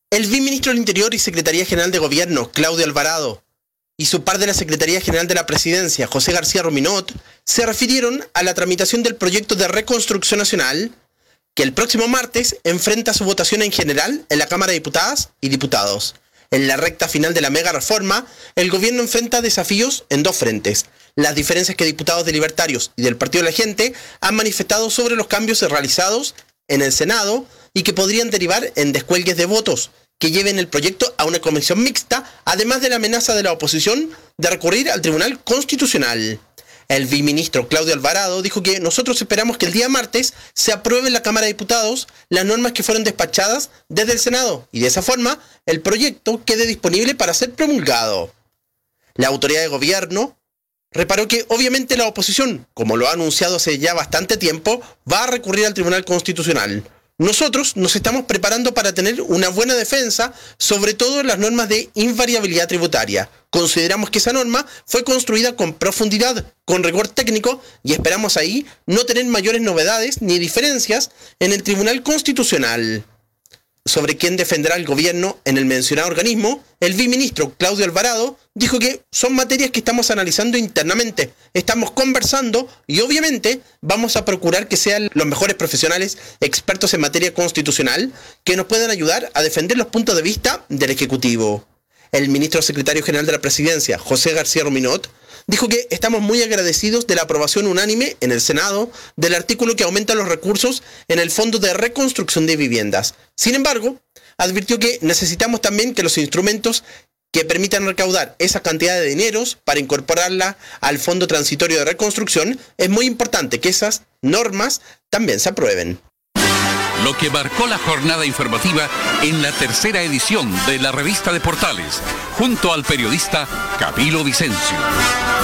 El viceministro del Interior y Secretaría General de Gobierno, Claudio Alvarado, y su par de la Secretaría General de la Presidencia, José García Ruminot, se refirieron a la tramitación del proyecto de reconstrucción nacional que el próximo martes enfrenta su votación en general en la Cámara de Diputadas y Diputados. En la recta final de la mega reforma, el gobierno enfrenta desafíos en dos frentes. Las diferencias que diputados de Libertarios y del Partido de la Gente han manifestado sobre los cambios realizados en el Senado y que podrían derivar en descuelgues de votos que lleven el proyecto a una comisión mixta, además de la amenaza de la oposición de recurrir al Tribunal Constitucional. El viceministro Claudio Alvarado dijo que nosotros esperamos que el día martes se apruebe en la Cámara de Diputados las normas que fueron despachadas desde el Senado y de esa forma el proyecto quede disponible para ser promulgado. La autoridad de gobierno reparó que obviamente la oposición, como lo ha anunciado hace ya bastante tiempo, va a recurrir al Tribunal Constitucional. Nosotros nos estamos preparando para tener una buena defensa, sobre todo en las normas de invariabilidad tributaria. Consideramos que esa norma fue construida con profundidad, con rigor técnico, y esperamos ahí no tener mayores novedades ni diferencias en el Tribunal Constitucional. Sobre quién defenderá el gobierno en el mencionado organismo, el viceministro Claudio Alvarado dijo que son materias que estamos analizando internamente, estamos conversando y obviamente vamos a procurar que sean los mejores profesionales expertos en materia constitucional que nos puedan ayudar a defender los puntos de vista del Ejecutivo. El ministro secretario general de la Presidencia, José García Ruminot, dijo que estamos muy agradecidos de la aprobación unánime en el Senado del artículo que aumenta los recursos en el Fondo de Reconstrucción de Viviendas. Sin embargo, advirtió que necesitamos también que los instrumentos que permitan recaudar esa cantidad de dineros para incorporarla al Fondo Transitorio de Reconstrucción, es muy importante que esas normas también se aprueben. Lo que marcó la jornada informativa en la tercera edición de la Revista de Portales, junto al periodista Camilo Vicencio.